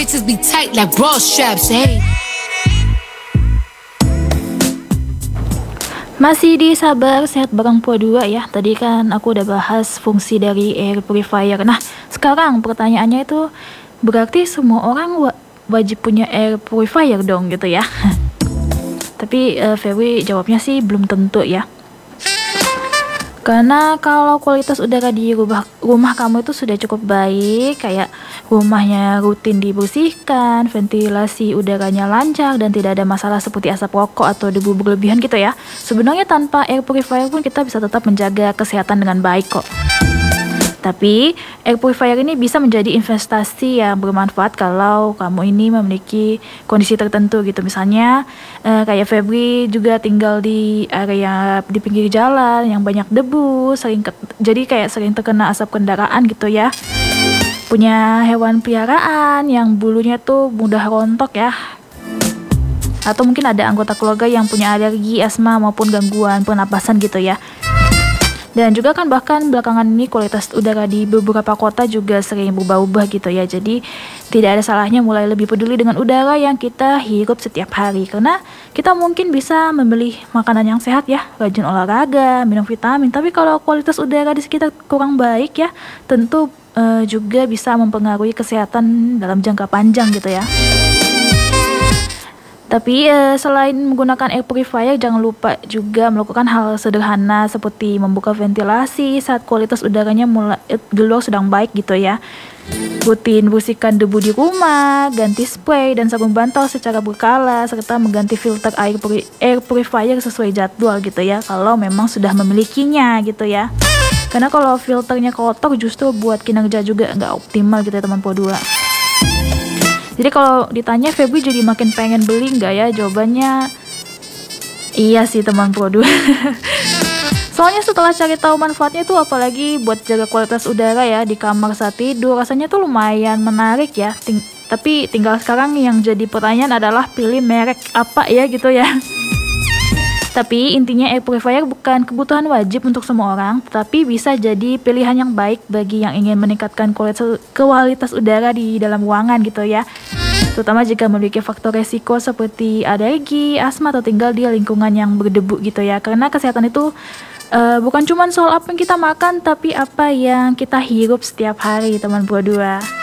Bitches be tight like bra straps, hey. Masih di Sabar Sehat Bareng Po 2 ya. Tadi kan aku udah bahas fungsi dari air purifier. Nah, sekarang pertanyaannya itu berarti semua orang wajib punya air purifier dong gitu ya. Tapi Febri jawabnya sih belum tentu ya. Karena kalau kualitas udara di rumah kamu itu sudah cukup baik, kayak rumahnya rutin dibersihkan, ventilasi udaranya lancar, dan tidak ada masalah seperti asap rokok atau debu berlebihan gitu ya. Sebenarnya tanpa air purifier pun kita bisa tetap menjaga kesehatan dengan baik kok. Tapi air purifier ini bisa menjadi investasi yang bermanfaat kalau kamu ini memiliki kondisi tertentu gitu. Misalnya kayak Febri juga tinggal di area di pinggir jalan yang banyak debu, jadi kayak sering terkena asap kendaraan gitu ya. Punya hewan peliharaan yang bulunya tuh mudah rontok ya. Atau mungkin ada anggota keluarga yang punya alergi, asma maupun gangguan pernapasan gitu ya. Dan juga kan bahkan belakangan ini kualitas udara di beberapa kota juga sering berubah-ubah gitu ya. Jadi tidak ada salahnya mulai lebih peduli dengan udara yang kita hirup setiap hari. Karena kita mungkin bisa memilih makanan yang sehat ya, rajin olahraga, minum vitamin. Tapi kalau kualitas udara di sekitar kurang baik ya, tentu juga bisa mempengaruhi kesehatan dalam jangka panjang gitu ya. Tapi selain menggunakan air purifier, jangan lupa juga melakukan hal sederhana seperti membuka ventilasi saat kualitas udaranya di luar sedang baik gitu ya. Rutin bersihkan debu di rumah, ganti spray dan sabun bantal secara berkala, serta mengganti filter air purifier sesuai jadwal gitu ya, kalau memang sudah memilikinya gitu ya. Karena kalau filternya kotor justru buat kinerja juga nggak optimal gitu ya teman Po 2. Jadi kalau ditanya Febri jadi makin pengen beli nggak ya? Jawabannya iya sih teman Po 2. Soalnya setelah cari tahu manfaatnya tuh, apalagi buat jaga kualitas udara ya di kamar saat tidur, rasanya tuh lumayan menarik ya. Tapi tinggal sekarang yang jadi pertanyaan adalah pilih merek apa ya gitu ya. Tapi intinya air purifier bukan kebutuhan wajib untuk semua orang, tetapi bisa jadi pilihan yang baik bagi yang ingin meningkatkan kualitas udara di dalam ruangan gitu ya. Terutama jika memiliki faktor resiko seperti alergi, asma, atau tinggal di lingkungan yang berdebu gitu ya. Karena kesehatan itu bukan cuma soal apa yang kita makan, tapi apa yang kita hirup setiap hari teman Po 2.